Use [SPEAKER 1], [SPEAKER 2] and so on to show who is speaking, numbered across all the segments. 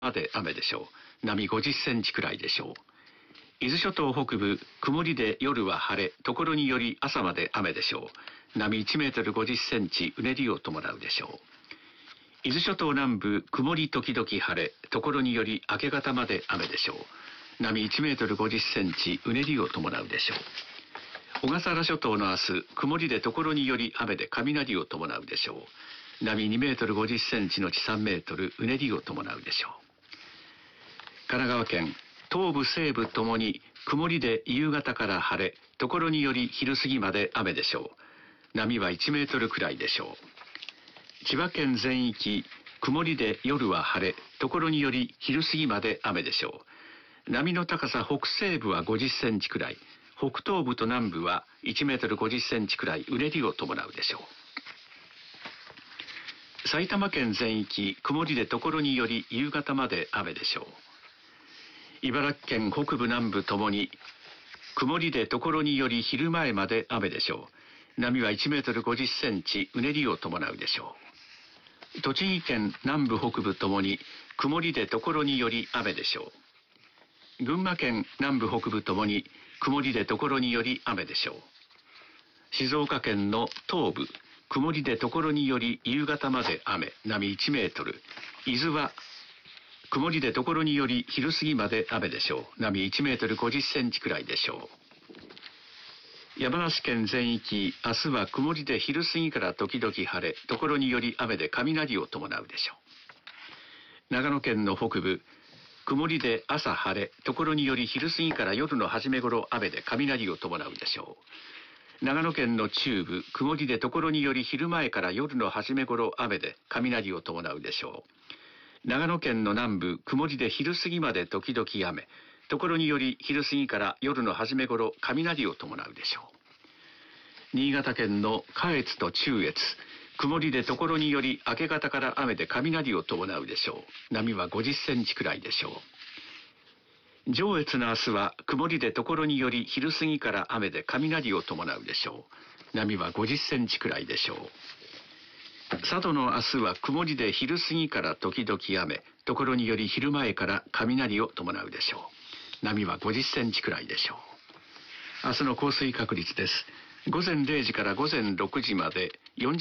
[SPEAKER 1] まで雨でしょう。波50センチくらいでしょう。伊豆諸島北部、曇りで夜は晴れ、ところにより朝まで雨でしょう。波1メートル50センチ、うねりを伴うでしょう。伊豆諸島南部、曇り時々晴れ、ところにより明け方まで雨でしょう。波1メートル50センチ、うねりを伴うでしょう。小笠原諸島の明日、曇りでところにより雨で雷を伴うでしょう。波2メートル50センチのち3メートル、うねりを伴うでしょう。神奈川県、東部西部ともに曇りで夕方から晴れ、ところにより昼過ぎまで雨でしょう。波は1メートルくらいでしょう。千葉県全域、曇りで夜は晴れ、ところにより昼過ぎまで雨でしょう。波の高さ北西部は50センチくらい、北東部と南部は1メートル50センチくらいうねりを伴うでしょう。埼玉県全域、曇りでところにより夕方まで雨でしょう。茨城県北部南部ともに曇りでところにより昼前まで雨でしょう。波は1メートル50センチ、うねりを伴うでしょう。栃木県南部北部ともに曇りでところにより雨でしょう。群馬県南部北部ともに曇りでところにより雨でしょう。静岡県の東部、曇りでところにより夕方まで雨、波1メートル。伊豆は曇りでところにより昼過ぎまで雨でしょう。波1メートル50センチくらいでしょう。山梨県全域、明日は曇りで昼過ぎから時々晴れ、ところにより雨で雷を伴うでしょう。長野県の北部、曇りで朝晴れ、ところにより昼過ぎから夜の初め頃雨で雷を伴うでしょう。長野県の中部、曇りでところにより昼前から夜の初め頃雨で雷を伴うでしょう。長野県の南部、曇りで昼過ぎまで時々雨、ところにより昼過ぎから夜の初め頃雷を伴うでしょう。新潟県の下越と中越、曇りでところにより明け方から雨で雷を伴うでしょう。波は50センチくらいでしょう。上越の明日は曇りでところにより昼過ぎから雨で雷を伴うでしょう。波は50センチくらいでしょう。佐渡の明日は曇りで昼過ぎから時々雨、ところにより昼前から雷を伴うでしょう。波は50センチくらいでしょう。明日の降水確率です。午前0時から午前6時まで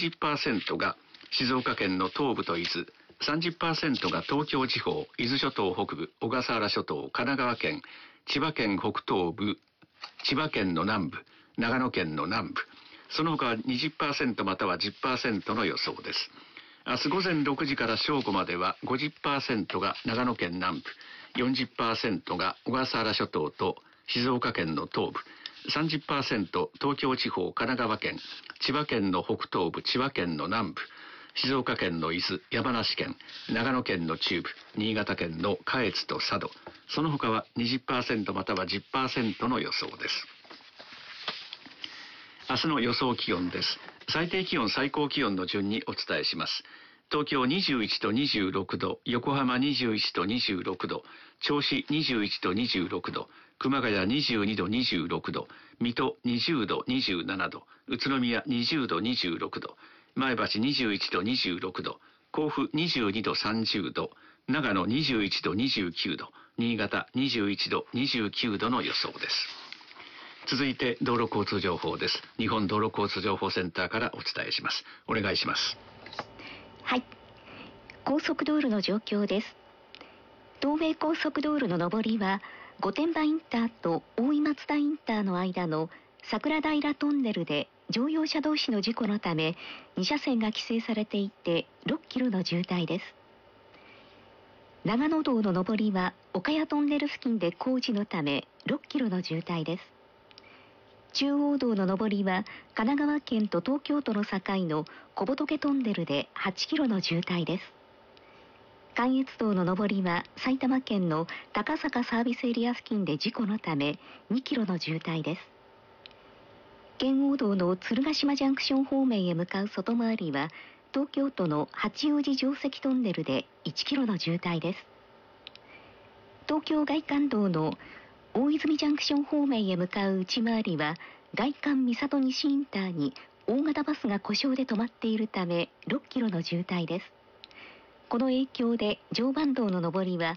[SPEAKER 1] 40% が静岡県の東部と伊豆、30% が東京地方、伊豆諸島北部、小笠原諸島、神奈川県、千葉県北東部、千葉県の南部、長野県の南部、その他は 20% または 10% の予想です。明日午前6時から正午までは 50% が長野県南部、40% が小笠原諸島と静岡県の東部、30% 東京地方、神奈川県、千葉県の北東部、千葉県の南部、静岡県の伊豆、山梨県、長野県の中部、新潟県の下越と佐渡、その他は 20% または 10% の予想です。明日の予想気温です。最低気温、最高気温の順にお伝えします。東京21と26度、横浜21と26度、銚子21と26度、熊谷22度26度、水戸20度27度、宇都宮20度26度、前橋21度26度、甲府22度30度、長野21度29度、新潟21度29度の予想です。続いて道路交通情報です。日本道路交通情報センターからお伝えします。お願いします。
[SPEAKER 2] はい、高速道路の状況です。東名高速道路の上りは御殿場インターと大井松田インターの間の桜平トンネルで乗用車同士の事故のため2車線が規制されていて6キロの渋滞です。長野道の上りは岡谷トンネル付近で工事のため6キロの渋滞です。中央道の上りは神奈川県と東京都の境の小仏トンネルで8キロの渋滞です。関越道の上りは埼玉県の高坂サービスエリア付近で事故のため2キロの渋滞です。圏央道の鶴ヶ島ジャンクション方面へ向かう外回りは東京都の八王子城跡トンネルで1キロの渋滞です。東京外環道の大泉ジャンクション方面へ向かう内回りは外環三郷西インターに大型バスが故障で止まっているため6キロの渋滞です。この影響で常磐道の上りは